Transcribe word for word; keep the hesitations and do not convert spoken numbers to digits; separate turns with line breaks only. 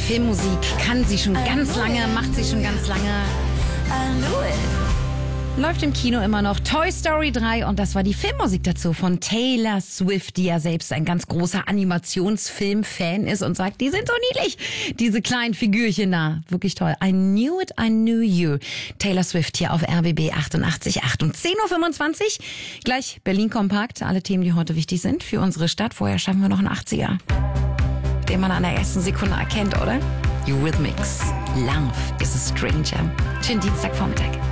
Filmmusik kann sie schon ganz lange, macht sie schon ganz lange. Läuft im Kino immer noch Toy Story drei und das war die Filmmusik dazu von Taylor Swift, die ja selbst ein ganz großer Animationsfilm-Fan ist und sagt, die sind so niedlich, diese kleinen Figürchen da. Wirklich toll. I knew it, I knew you. Taylor Swift hier auf R B B achtundachtzig Komma acht um zehn Uhr fünfundzwanzig. Gleich Berlin Kompakt, alle Themen, die heute wichtig sind für unsere Stadt. Vorher schaffen wir noch einen achtziger, den man an der ersten Sekunde erkennt, oder? Eurythmics, Love is a Stranger. Schönen Dienstagvormittag.